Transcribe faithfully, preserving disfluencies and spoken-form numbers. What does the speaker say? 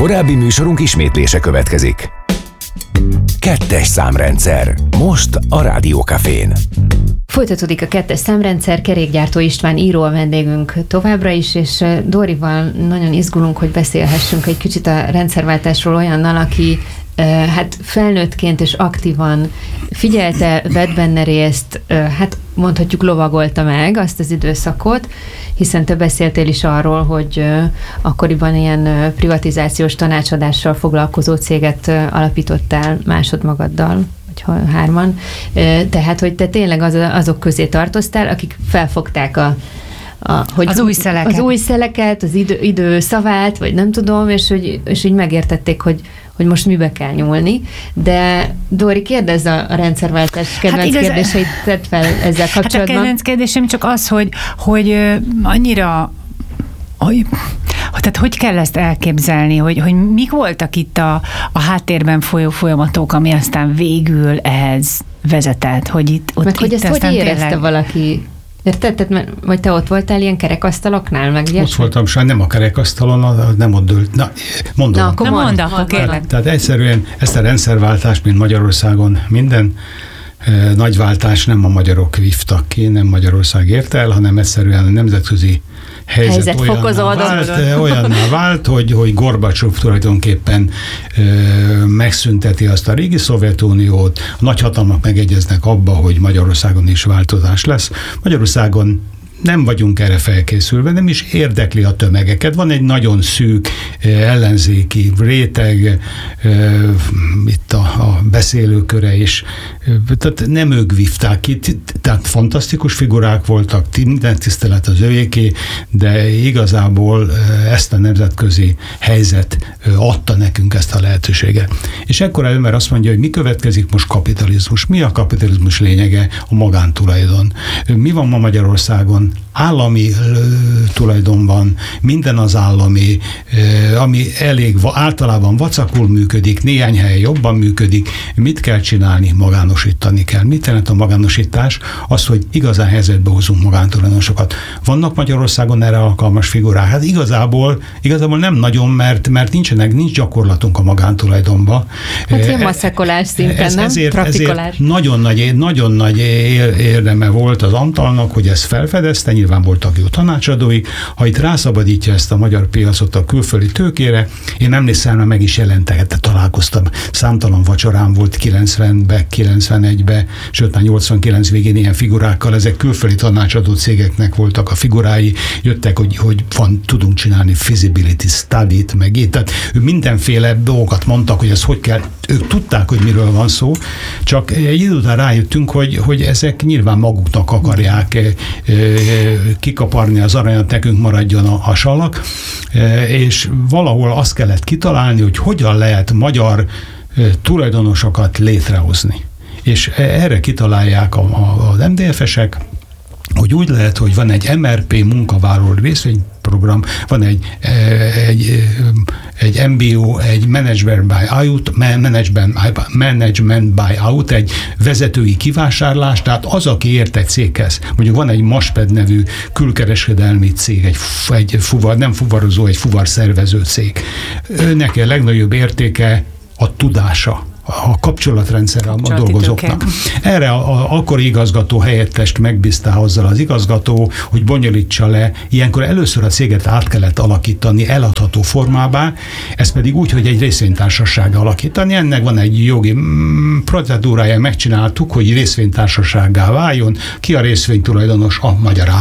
Korábbi műsorunk ismétlése következik. Kettes számrendszer. Most a Rádiókafén. Folytatódik a kettes számrendszer, Kerékgyártó István író a vendégünk továbbra is, és Dórival nagyon izgulunk, hogy beszélhessünk egy kicsit a rendszerváltásról olyannal, aki hát felnőttként és aktívan figyelte, vett benne részt, hát mondhatjuk lovagolta meg azt az időszakot, hiszen te beszéltél is arról, hogy akkoriban ilyen privatizációs tanácsadással foglalkozó céget alapítottál másodmagaddal, vagy hárman. Tehát, hogy te tényleg az, azok közé tartoztál, akik felfogták a A, hogy az új szeleket. Az új szeleket, az idő, idő szavát, vagy nem tudom, és hogy, és így megértették, hogy, hogy most mibe kell nyúlni. De Dóri, kérdezz a, a rendszerváltás kedvenc hát igaz, kérdéseit tedd fel ezzel kapcsolatban. Hát a kedvenc kérdésem csak az, hogy, hogy annyira hogy, tehát hogy kell ezt elképzelni, hogy, hogy mik voltak itt a, a háttérben folyó folyamatok, ami aztán végül ehhez vezetett, hogy itt ott Mert hogy itt ezt hogy érezte tényleg... valaki? Érted? Tehát, vagy te ott voltál ilyen kerekasztaloknál? Meg ott ilyesmi? Voltam, sajnos nem a kerekasztalon, nem ott dőlt. Na, mondom. Na, akkor mondd, akkor kérlek. Tehát egyszerűen ezt a rendszerváltást, mint Magyarországon minden eh, nagy váltás nem a magyarok vívtak ki, nem Magyarország érte el, hanem egyszerűen a nemzetközi helyzet, helyzet olyanná vált, olyanná vált, hogy, hogy Gorbacsov tulajdonképpen ö, megszünteti azt a régi Szovjetuniót, a nagyhatalmak megegyeznek abba, hogy Magyarországon is változás lesz. Magyarországon nem vagyunk erre felkészülve, nem is érdekli a tömegeket. Van egy nagyon szűk ellenzéki réteg, itt a, a beszélőköre is, tehát nem ők vívták ki, tehát fantasztikus figurák voltak, minden tisztelet az övéké, de igazából ezt a nemzetközi helyzet adta nekünk ezt a lehetőséget. És ekkor Elmer azt mondja, hogy mi következik most? Kapitalizmus. Mi a kapitalizmus lényege? A magántulajdon. Mi van ma Magyarországon? Állami tulajdonban, minden az állami, ami elég általában vacakul működik, néhány helyen jobban működik. Mit kell csinálni? Magánosítani kell. Mit jelent a magánosítás? Az, hogy igazán helyzetbe hozunk magántulajdonosokat. Vannak Magyarországon erre alkalmas figurák? Hát igazából, igazából nem nagyon, mert, mert nincsenek, nincs gyakorlatunk a magántulajdonba. Hát ilyen masszekolás szinten, ez, nem? Ezért, ezért nagyon nagy, nagyon nagy érdeme volt az Antalnak, hogy ezt felfedezte, nyilván voltak jó tanácsadóik, ha itt rászabadítja ezt a magyar piacot a külföldi tőkére, én emlékszem, meg is jelentek, találkoztam, számtalan vacsorám volt kilencvenben, kilencvenegyben, sőt már nyolcvankilenc végén ilyen figurákkal, ezek külföldi tanácsadó cégeknek voltak a figurái, jöttek, hogy, hogy van, tudunk csinálni feasibility study-t, meg így, tehát mindenféle dolgokat mondtak, hogy ez hogy kell, ők tudták, hogy miről van szó, csak egy idő után rájöttünk, hogy, hogy ezek nyilván maguknak akarják kikaparni az aranyat, nekünk maradjon a, a salak, és valahol azt kellett kitalálni, hogy hogyan lehet magyar tulajdonosokat létrehozni. És erre kitalálják a, a, az em dé ef-esek, hogy úgy lehet, hogy van egy em er pé munkavállaló részvényprogram, van egy, egy, egy em bé o, egy management buyout, management, management buyout, egy vezetői kivásárlás, tehát az, aki ért egy céghez. Mondjuk van egy Masped nevű külkereskedelmi cég, egy, egy fuvar, nem fuvarozó, egy fuvarszervező cég. Őnek a legnagyobb értéke a tudása, a kapcsolatrendszerre a dolgozóknak. Erre a, a akkori igazgató helyettest megbízta azzal az igazgató, hogy bonyolítsa le. Ilyenkor először a céget át kellett alakítani eladható formává, ez pedig úgy, hogy egy részvénytársasággá alakítani. Ennek van egy jogi mm, procedúrája, megcsináltuk, hogy részvénytársasággá váljon. Ki a részvénytulajdonos? A magyar állam.